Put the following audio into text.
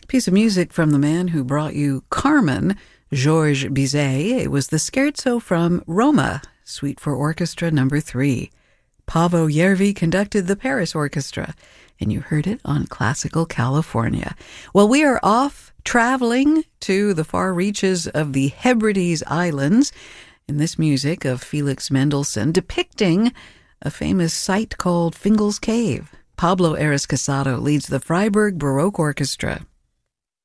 Piece of music from the man who brought you Carmen, Georges Bizet. It was the scherzo from Roma, Suite for Orchestra No. 3. Paavo Järvi conducted the Paris Orchestra, and you heard it on Classical California. Well, we are off traveling to the far reaches of the Hebrides Islands in this music of Felix Mendelssohn depicting a famous site called Fingal's Cave. Pablo Aras Casado leads the Freiburg Baroque Orchestra.